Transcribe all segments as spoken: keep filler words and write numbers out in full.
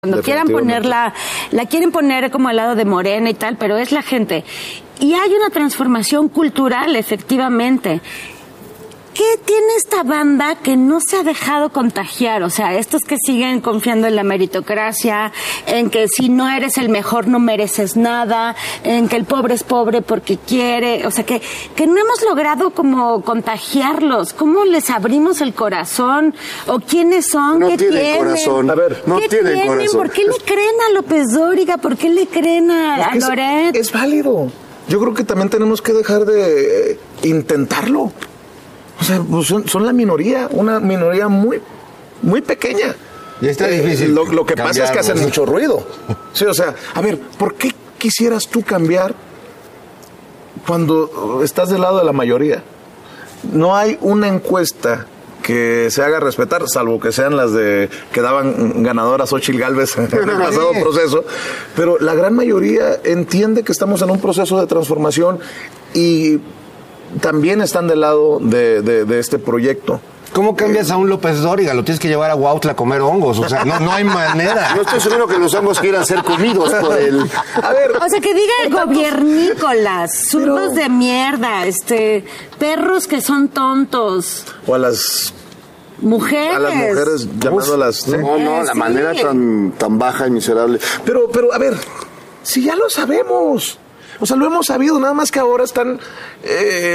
Cuando quieran ponerla, la quieren poner como al lado de Morena y tal, pero es la gente. Y hay una transformación cultural, efectivamente. ¿Qué tiene esta banda que no se ha dejado contagiar? O sea, estos que siguen confiando en la meritocracia, en que si no eres el mejor no mereces nada, en que el pobre es pobre porque quiere, o sea, que, que no hemos logrado como contagiarlos. ¿Cómo les abrimos el corazón? ¿O quiénes son? No ¿Qué tienen tienen? corazón. A ver, no ¿Qué tienen tienen? corazón. ¿Por qué le creen a López Dóriga? ¿Por qué le creen a, a Loret? Es, es válido. Yo creo que también tenemos que dejar de eh, intentarlo. O sea, pues son, son la minoría, una minoría muy, muy pequeña. Y está eh, difícil. Lo, lo que pasa es que hacen mucho ruido. Sí, o sea, a ver, ¿por qué quisieras tú cambiar cuando estás del lado de la mayoría? No hay una encuesta que se haga respetar, salvo que sean las de que daban ganadoras Xóchitl Gálvez en el pasado proceso, pero la gran mayoría entiende que estamos en un proceso de transformación y también están del lado de, de, de este proyecto. ¿Cómo cambias a un López Dóriga? Lo tienes que llevar a Huautla a comer hongos. O sea, no, no hay manera. No estoy seguro que los hongos quieran ser comidos por él. A ver, o sea, que diga el gobiernícolas, zurdos pero... de mierda, este, perros que son tontos. O a las mujeres. A las mujeres llamándolas. ¿Sí? No, no, la sí. manera tan, tan baja y miserable. Pero, pero, a ver, si ya lo sabemos. O sea, lo hemos sabido, nada más que ahora están eh,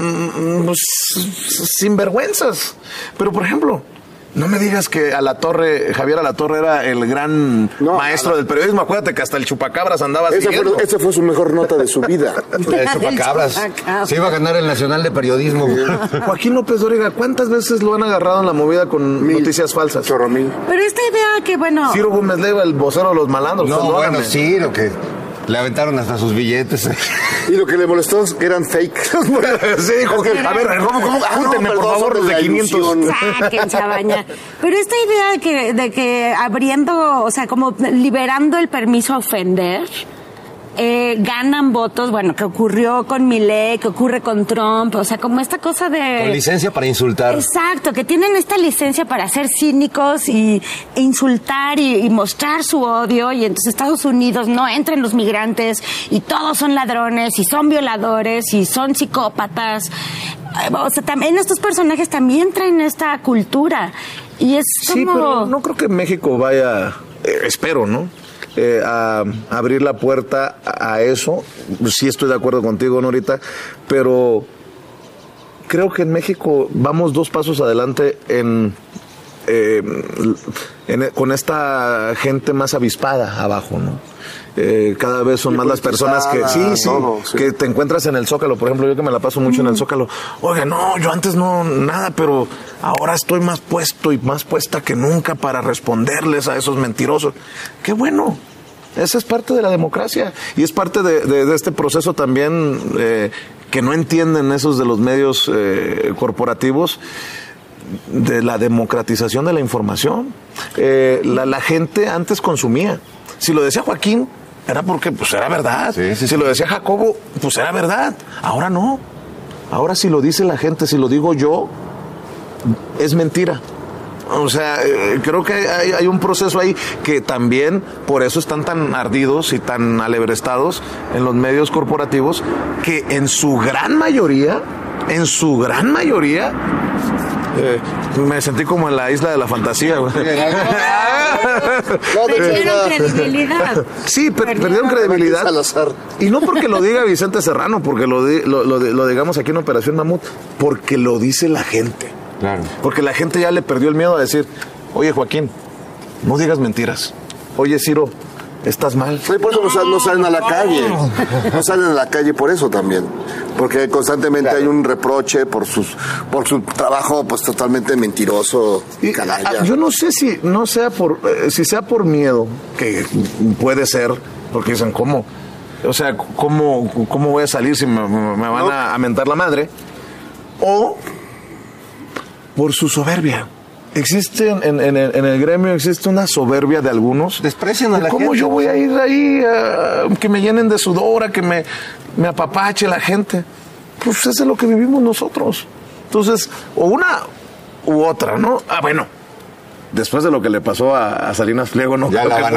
pues, sinvergüenzas. Pero, por ejemplo, no me digas que Alatorre, Javier Alatorre era el gran no, maestro del periodismo. Acuérdate que hasta el chupacabras andaba esa siguiendo. Fue, esa fue su mejor nota de su vida. El chupacabras. Se iba a ganar el Nacional de Periodismo. Joaquín López Dóriga, ¿cuántas veces lo han agarrado en la movida con mil, noticias falsas? Chorro mil. Pero esta idea que, bueno... Ciro Gómez Leiva, el vocero de los malandros. No, bueno, sí, lo que... Le aventaron hasta sus billetes. Y lo que le molestó es que eran fake. Sí, dijo que, a ver, ¿cómo, cómo? Júntenme, por favor, los de quinientos. Sáquense a bañar. Pero esta idea de que, de que abriendo, o sea, como liberando el permiso a ofender... Eh, ganan votos, bueno, que ocurrió con Milei, que ocurre con Trump, o sea, como esta cosa de... Con licencia para insultar. Exacto, que tienen esta licencia para ser cínicos y e insultar y, y mostrar su odio, y entonces Estados Unidos no entren los migrantes y todos son ladrones y son violadores y son psicópatas. O sea, también estos personajes también traen esta cultura y es como... Sí, pero no creo que México vaya, eh, espero, ¿no? Eh, a, a abrir la puerta a, a eso. Sí estoy de acuerdo contigo, Norita, pero creo que en México vamos dos pasos adelante en, eh, en con esta gente más avispada abajo, ¿no? Eh, cada vez son y más las personas que sí, sí, todo, sí, que te encuentras en el Zócalo, por ejemplo, yo que me la paso mucho mm. en el Zócalo. Oiga, no, yo antes no, nada, pero ahora estoy más puesto y más puesta que nunca para responderles a esos mentirosos. ¡Qué bueno! Esa es parte de la democracia y es parte de, de, de este proceso también eh, que no entienden esos de los medios eh, corporativos, de la democratización de la información. Eh, la, la gente antes consumía. Si lo decía Joaquín, era porque pues era verdad. Sí, sí, si sí. lo decía Jacobo, pues era verdad. Ahora no. Ahora si lo dice la gente, si lo digo yo, es mentira. O sea, eh, creo que hay, hay un proceso ahí que también por eso están tan ardidos y tan alebrestados en los medios corporativos, que en su gran mayoría, en su gran mayoría, eh, me sentí como en la isla de la fantasía, güey. Perdieron credibilidad. Sí, per perdieron, perdieron credibilidad. Y no porque lo diga Vicente Serrano, porque lo, di lo, lo, lo digamos aquí en Operación Mamut, porque lo dice la gente. Claro. Porque la gente ya le perdió el miedo a decir, oye Joaquín, no digas mentiras. Oye Ciro, estás mal. Sí, por eso no, no salen a la calle. No salen a la calle por eso también. Porque constantemente claro. hay un reproche por sus por su trabajo pues totalmente mentiroso y canalla. Yo no sé si no sea por eh, si sea por miedo, que puede ser, porque dicen, ¿cómo? O sea, ¿cómo, cómo voy a salir si me, me van no. a, a mentar la madre? O por su soberbia. Existe en, en, en, el, en el gremio existe una soberbia de algunos. Desprecian a la ¿Cómo gente? yo voy a ir ahí a que me llenen de sudor, a que me, me apapache la gente? Pues eso es lo que vivimos nosotros. Entonces, o una u otra, ¿no? Ah, bueno, después de lo que le pasó a, a Salinas Pliego, no Ya creo la que van